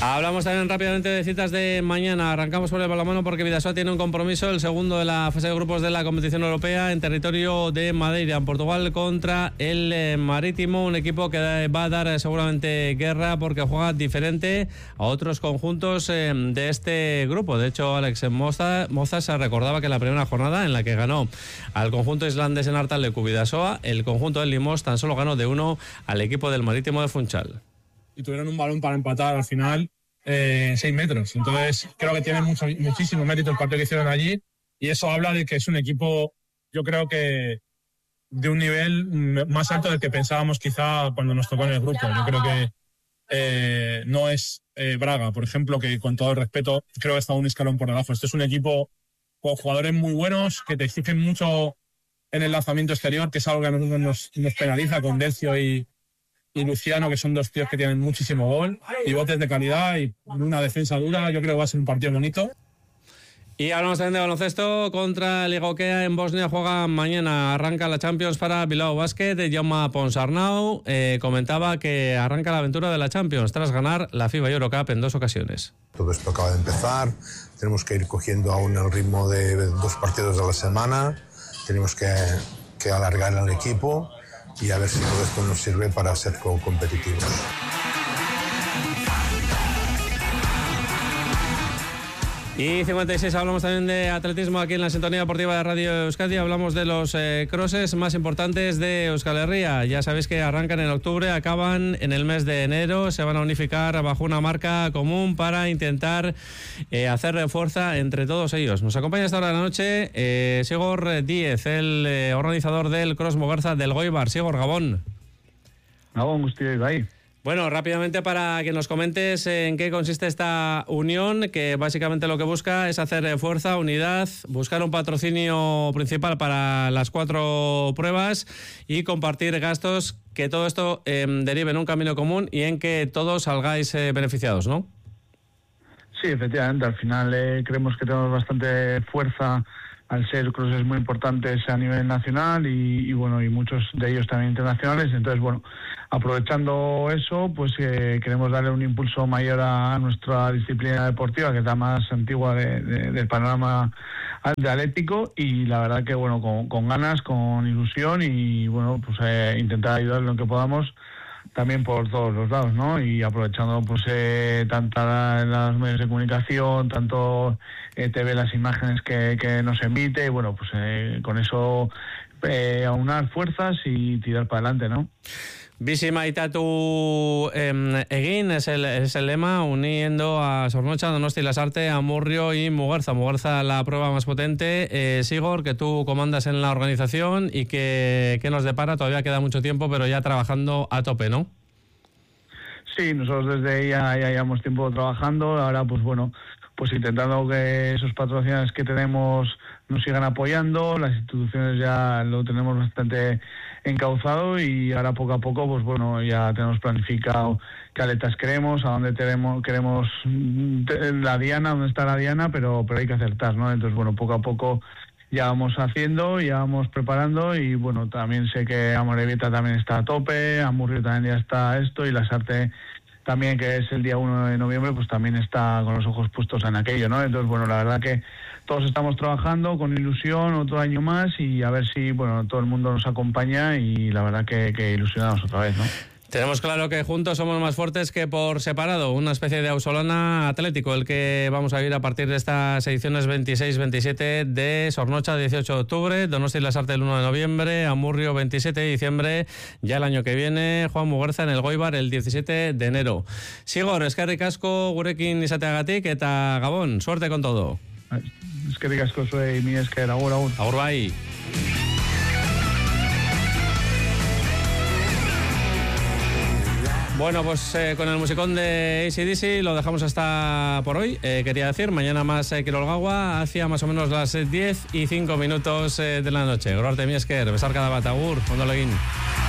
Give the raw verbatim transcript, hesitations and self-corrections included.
Hablamos también rápidamente de citas de mañana. Arrancamos por el balonmano porque Vidasoa tiene un compromiso, el segundo de la fase de grupos de la competición europea, en territorio de Madeira, en Portugal, contra el eh, Marítimo, un equipo que va a dar eh, seguramente guerra porque juega diferente a otros conjuntos eh, de este grupo. De hecho, Alex Moza, Moza se recordaba que en la primera jornada en la que ganó al conjunto islandés en Artalecu Vidasoa, el conjunto del Limos tan solo ganó de uno al equipo del Marítimo de Funchal. Y tuvieron un balón para empatar al final en eh, seis metros. Entonces creo que tiene mucho, muchísimo mérito el partido que hicieron allí, y eso habla de que es un equipo, yo creo que de un nivel más alto del que pensábamos quizá cuando nos tocó en el grupo. Yo creo que eh, no es eh, Braga, por ejemplo, que con todo el respeto creo que está un escalón por debajo. Este es un equipo con jugadores muy buenos que te exigen mucho en el lanzamiento exterior, que es algo que a nosotros nos, nos penaliza con Delcio y y Luciano, que son dos tíos que tienen muchísimo gol, y botes de calidad y una defensa dura. Yo creo que va a ser un partido bonito. Y hablamos también de baloncesto contra Liga Okea en Bosnia. Juega mañana, arranca la Champions para Bilbao Basket. Jaume Ponsarnau eh, comentaba que arranca la aventura de la Champions tras ganar la FIBA Eurocup en dos ocasiones. Todo esto acaba de empezar, tenemos que ir cogiendo aún el ritmo de dos partidos a la semana, tenemos que, que alargar el equipo y a ver si todo esto nos sirve para ser competitivos. Y cincuenta y seis, hablamos también de atletismo aquí en la sintonía deportiva de Radio Euskadi. Hablamos de los eh, crosses más importantes de Euskal Herria. Ya sabéis que arrancan en octubre, acaban en el mes de enero. Se van a unificar bajo una marca común para intentar eh, hacer fuerza entre todos ellos. Nos acompaña esta hora de la noche eh, Sigor Díez, el eh, organizador del Cross Muguerza del Goibar. Sigor, Gabón. Gabón, usted ahí. Bueno, rápidamente para que nos comentes en qué consiste esta unión, que básicamente lo que busca es hacer fuerza, unidad, buscar un patrocinio principal para las cuatro pruebas y compartir gastos, que todo esto eh, derive en un camino común y en que todos salgáis eh, beneficiados, ¿no? Sí, efectivamente, al final eh, creemos que tenemos bastante fuerza al ser crosses muy importantes a nivel nacional y, y bueno, y muchos de ellos también internacionales. Entonces, bueno, aprovechando eso, pues eh, queremos darle un impulso mayor a nuestra disciplina deportiva, que es la más antigua de, de, del panorama de atlético, y la verdad que, bueno, con, con ganas, con ilusión y, bueno, pues eh, intentar ayudar en lo que podamos también por todos los lados, ¿no? Y aprovechando pues eh, tanto los medios de comunicación, tanto eh, T V, las imágenes que, que nos emite, y bueno, pues eh, con eso eh, aunar fuerzas y tirar para adelante, ¿no? Bizi maitatu eh, egin es el, es el lema, uniendo a Zornotza, Donosti, Lasarte, Amurrio y Muguerza. Muguerza, la prueba más potente. Eh, Sigor, que tú comandas en la organización y que, que nos depara, todavía queda mucho tiempo, pero ya trabajando a tope, ¿no? Sí, nosotros desde ahí ya, ya llevamos tiempo trabajando, ahora pues bueno, pues intentando que esos patrocinadores que tenemos nos sigan apoyando, las instituciones ya lo tenemos bastante encauzado y ahora poco a poco pues bueno, ya tenemos planificado qué atletas queremos, a dónde tenemos, queremos la diana, dónde está la diana, pero, pero hay que acertar, ¿no? Entonces bueno, poco a poco ya vamos haciendo, ya vamos preparando y bueno, también sé que Amorebieta también está a tope, Amurrio también ya está esto y Lasarte también, que es el día uno de noviembre, pues también está con los ojos puestos en aquello, ¿no? Entonces, bueno, la verdad que todos estamos trabajando con ilusión otro año más y a ver si, bueno, todo el mundo nos acompaña y la verdad que, que ilusionamos otra vez, ¿no? Tenemos claro que juntos somos más fuertes que por separado, una especie de Ausolana Atlético, el que vamos a vivir a partir de estas ediciones veintiséis veintisiete de Zornotza, dieciocho de octubre, Donosti y Lasarte el uno de noviembre, Amurrio veintisiete de diciembre, ya el año que viene, Juan Muguerza en el Goibar el diecisiete de enero. Sigor, eskerrik asko gurekin izateagatik eta Gabón, suerte con todo. Eskerrik asko zuei, mi esker, agur, agur. Agur bai. Bueno, pues eh, con el musicón de A C D C lo dejamos hasta por hoy. Eh, quería decir, mañana más eh, Kirolgaua, hacia más o menos las diez y cinco minutos eh, de la noche. Gorarte Miesker, besar cada batagur, fondo legin.